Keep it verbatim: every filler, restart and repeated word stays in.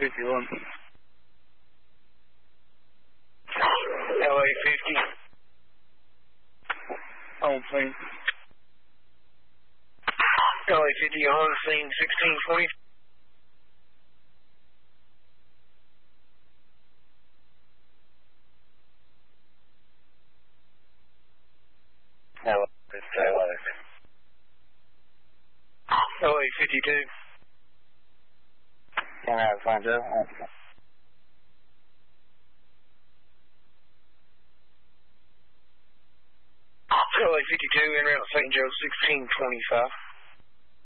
fifty-one. L A fifty. On scene. L A fifty on scene sixteen twenty. L A fifty-two. L A fifty-two. Can I find out? L A fifty-two, en route Saint Joe sixteen twenty-five.